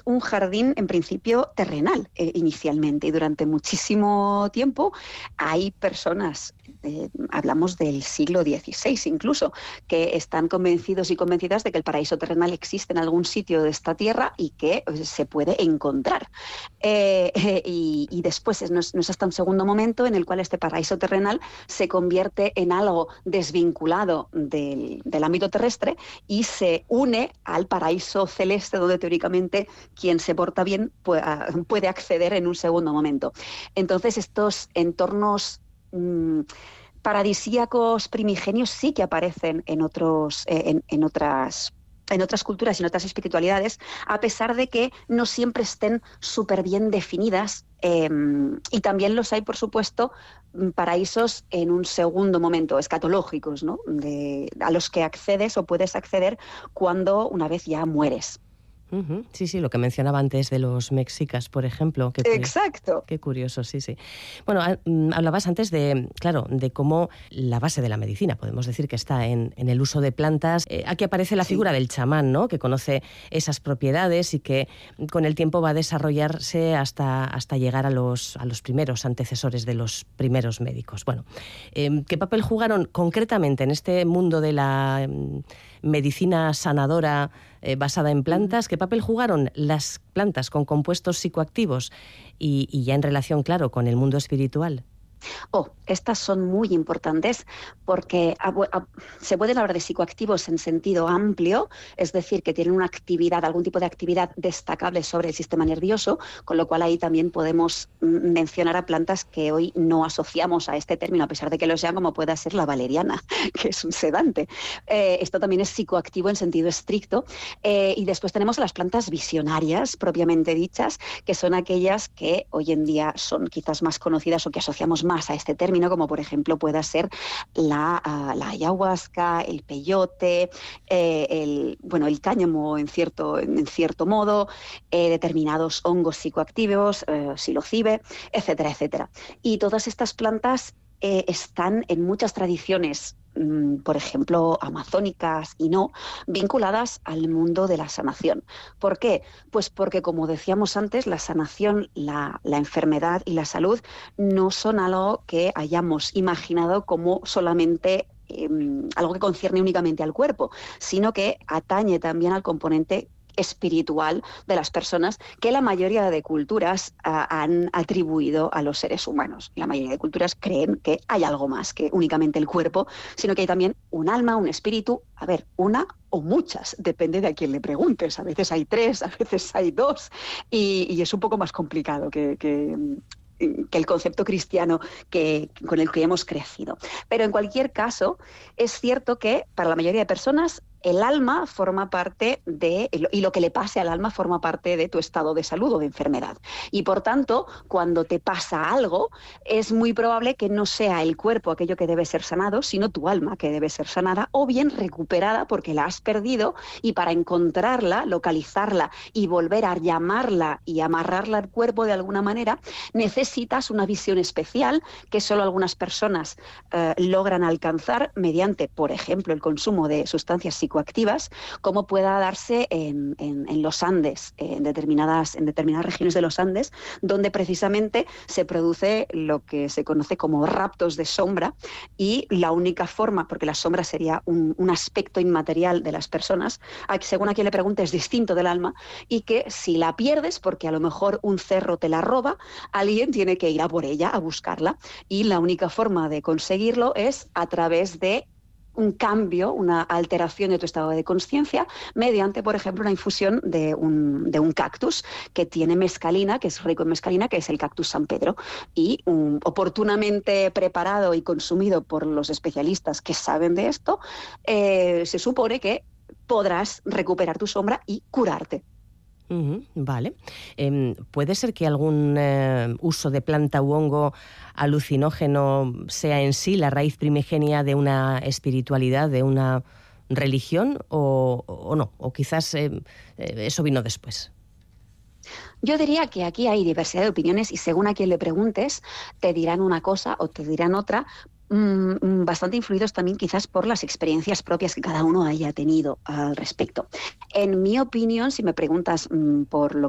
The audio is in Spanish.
un jardín en principio terrenal inicialmente, y durante muchísimo tiempo hay personas, hablamos del siglo XVI incluso, que están convencidos y convencidas de que el paraíso terrenal existe en algún sitio de esta tierra y que se puede encontrar. Y después no es hasta un segundo momento en el cual este paraíso terrenal se convierte en algo desvinculado del ámbito terrestre y se une al paraíso celeste, donde teóricamente quien se porta bien puede acceder en un segundo momento. Entonces estos entornos paradisíacos primigenios sí que aparecen en otras culturas y en otras espiritualidades, a pesar de que no siempre estén súper bien definidas. Y también los hay, por supuesto, paraísos en un segundo momento, escatológicos, ¿no? A los que accedes o puedes acceder cuando una vez ya mueres. Uh-huh. Sí, lo que mencionaba antes de los mexicas, por ejemplo. Exacto. Qué curioso, sí. Bueno, hablabas antes de cómo la base de la medicina, podemos decir que está en el uso de plantas. Aquí aparece la figura del chamán, ¿no? Que conoce esas propiedades y que con el tiempo va a desarrollarse hasta llegar a los primeros antecesores de los primeros médicos. Bueno, ¿qué papel jugaron concretamente en este mundo de la medicina sanadora basada en plantas? ¿Qué papel jugaron las plantas con compuestos psicoactivos y ya en relación, claro, con el mundo espiritual? Estas son muy importantes porque se pueden hablar de psicoactivos en sentido amplio, es decir, que tienen una actividad, algún tipo de actividad destacable sobre el sistema nervioso, con lo cual ahí también podemos mencionar a plantas que hoy no asociamos a este término, a pesar de que lo sean, como pueda ser la valeriana, que es un sedante. Esto también es psicoactivo en sentido estricto. Y después tenemos las plantas visionarias, propiamente dichas, que son aquellas que hoy en día son quizás más conocidas o que asociamos más a este término, como por ejemplo pueda ser la ayahuasca, el peyote, el cáñamo en cierto modo, determinados hongos psicoactivos, psilocibe, etcétera, etcétera. Y todas estas plantas están en muchas tradiciones, por ejemplo, amazónicas y no, vinculadas al mundo de la sanación. ¿Por qué? Pues porque, como decíamos antes, la sanación, la enfermedad y la salud no son algo que hayamos imaginado como solamente algo que concierne únicamente al cuerpo, sino que atañe también al componente espiritual de las personas que la mayoría de culturas han atribuido a los seres humanos. La mayoría de culturas creen que hay algo más que únicamente el cuerpo, sino que hay también un alma, un espíritu, una o muchas, depende de a quién le preguntes. A veces hay 3, a veces hay 2, y es un poco más complicado que el concepto cristiano con el que hemos crecido. Pero en cualquier caso, es cierto que para la mayoría de personas el alma forma parte y lo que le pase al alma forma parte de tu estado de salud o de enfermedad. Y por tanto, cuando te pasa algo, es muy probable que no sea el cuerpo aquello que debe ser sanado, sino tu alma que debe ser sanada o bien recuperada porque la has perdido, y para encontrarla, localizarla y volver a llamarla y amarrarla al cuerpo de alguna manera, necesitas una visión especial que solo algunas personas logran alcanzar mediante, por ejemplo, el consumo de sustancias psicoactivas, como pueda darse en los Andes, en determinadas regiones de los Andes, donde precisamente se produce lo que se conoce como raptos de sombra, y la única forma, porque la sombra sería un aspecto inmaterial de las personas, según a quien le pregunte es distinto del alma, y que si la pierdes, porque a lo mejor un cerro te la roba, alguien tiene que ir a por ella, a buscarla, y la única forma de conseguirlo es a través de un cambio, una alteración de tu estado de conciencia mediante, por ejemplo, una infusión de un cactus que tiene mescalina, que es rico en mescalina, que es el cactus San Pedro, y oportunamente preparado y consumido por los especialistas que saben de esto, se supone que podrás recuperar tu sombra y curarte. Vale. ¿Puede ser que algún uso de planta u hongo alucinógeno sea en sí la raíz primigenia de una espiritualidad, de una religión, o no? O quizás eso vino después. Yo diría que aquí hay diversidad de opiniones y según a quien le preguntes te dirán una cosa o te dirán otra, bastante influidos también quizás por las experiencias propias que cada uno haya tenido al respecto. En mi opinión, si me preguntas por lo